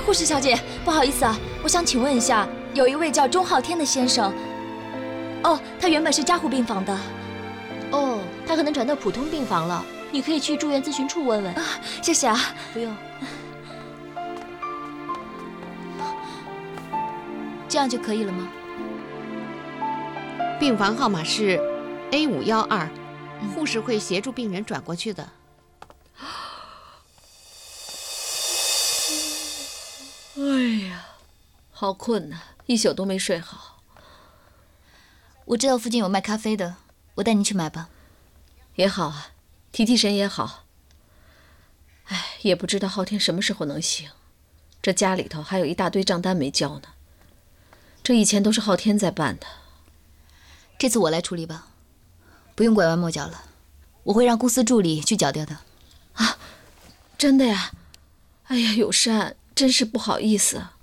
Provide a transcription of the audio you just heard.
护士小姐，不好意思啊，我想请问一下，有一位叫钟浩天的先生。哦，他原本是加护病房的。 哦，他可能转到普通病房了，你可以去住院咨询处问问。 谢谢啊。 不用。 这样就可以了吗？ 病房号码是 A512，护士会协助病人转过去的。 哎呀，好困呐，一宿都没睡好。 我知道附近有卖咖啡的，我带你去买吧。 也好啊，提提神也好。哎，也不知道昊天什么时候能醒，这家里头还有一大堆账单没交呢。这以前都是昊天在办的， 这次我来处理吧，不用拐弯抹角了，我会让公司助理去缴掉的。 啊，真的呀？哎呀，友善，真是不好意思。